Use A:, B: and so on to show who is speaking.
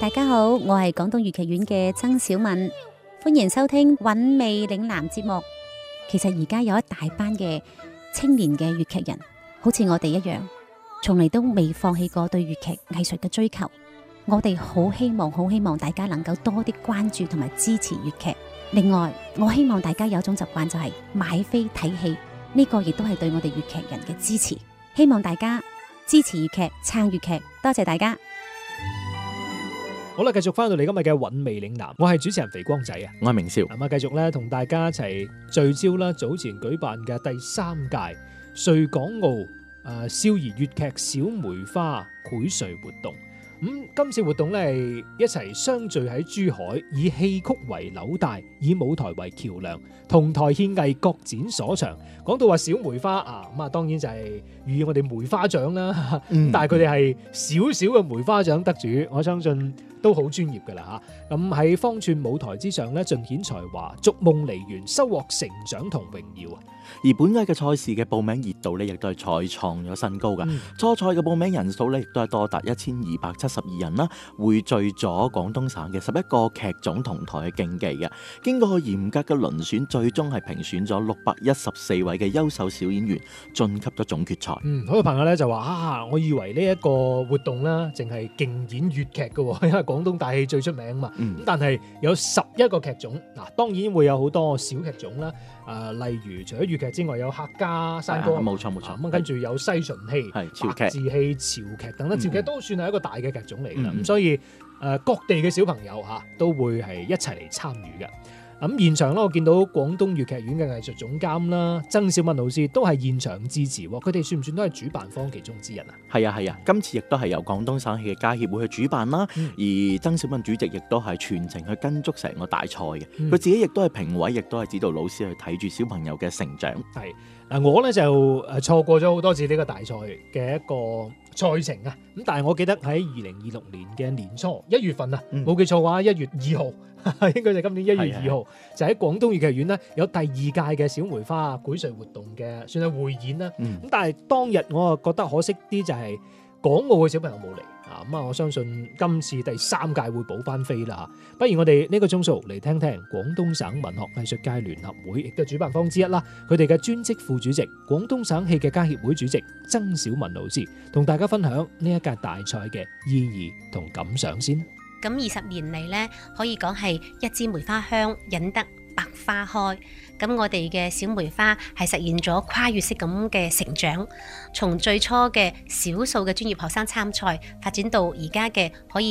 A: 大家好，我係廣東粵劇院嘅曾小敏，歡迎收聽韻味嶺南節目。其實而家有一大班嘅青年嘅粵劇人，好似我哋一樣，從嚟都未放棄過對粵劇藝術嘅追求。我哋好希望大家能夠多啲關注同埋支持粵劇。另外，我希望大家有一種習慣，就係買飛睇戲，呢個亦都係對我哋粵劇人嘅支持。希望大家支持粵劇，撐粵劇，多謝大家。
B: 好啦，繼續翻到嚟今日嘅韻味嶺南，我係主持人肥光仔啊，
C: 我係明少。
B: 咁啊，繼續咧同大家一齊聚焦啦，早前舉辦嘅第3屆穗港澳少兒粵劇小梅花薈萃活動。今次活動咧一齊相聚喺珠海，以戲曲為紐帶，以舞台為橋梁，同台獻藝，各展所長。講到話小梅花咁啊，當然就係寓意我哋梅花獎啦。但係佢哋係少少嘅梅花獎得主，我相信都好專業㗎啦嚇。咁喺方寸舞台之上咧，盡顯才華，逐夢梨園，收穫成長同榮耀啊！
C: 而本屆嘅賽事嘅報名熱度咧，亦都係再創咗新高㗎。初賽嘅報名人數咧，亦都係多達1272人啦，匯聚咗廣東省嘅11個劇種同台嘅競技嘅。經過嚴格嘅遴選，最終係評選咗614位嘅優秀小演員晉級咗總決賽。
B: 好多朋友咧就話我以為呢一個活動啦，淨係競演粵劇嘅，因為廣東大戲最出名嘛。但係有11個劇種，當然會有好多小劇種啦。例如除咗粵劇之外，有客家山歌，
C: 冇錯。
B: 咁跟住有西巡戲、
C: 潮劇、
B: 白字戲、潮劇等等，潮劇都算係一個大嘅劇種嚟嘅。咁所以各地嘅小朋友都會係一齊嚟參與嘅。咁現場咧，我見到廣東粵劇院嘅藝術總監啦，曾小敏老師都係現場支持。佢哋算唔算都係主辦方其中之一啊？
C: 係啊，今次亦都係由廣東省戲劇家協會去主辦啦。而曾小敏主席亦都係全程去跟足成個大賽嘅。佢自己亦都係評委，亦都係指導老師去睇住小朋友嘅成長。
B: 係我咧就錯過咗好多次呢個大賽嘅一個賽程啊。咁但係我記得喺2026年嘅年初1月份啊，冇記錯嘅話1月2號。應該就今年1月2號，就喺廣東粵劇院咧有第2屆嘅小梅花薈萃活動嘅，算係匯演啦。咁但係當日我啊覺得可惜啲就係港澳嘅小朋友冇嚟咁啊，我相信今次第3屆會補翻飛啦。不如我哋呢個鐘數嚟聽聽廣東省文學藝術界聯合會亦都係主辦方之一啦，佢哋嘅專職副主席廣東省戲劇家協會主席曾小敏老師，同大家分享呢一屆大賽嘅意義同感想先。
A: 咁20年嚟呢，可以講係一枝梅花香引得百花開。咁我哋嘅小梅花係實現咗跨越式咁嘅成長，從最初嘅少數嘅專業學生參賽，發展到而家嘅可以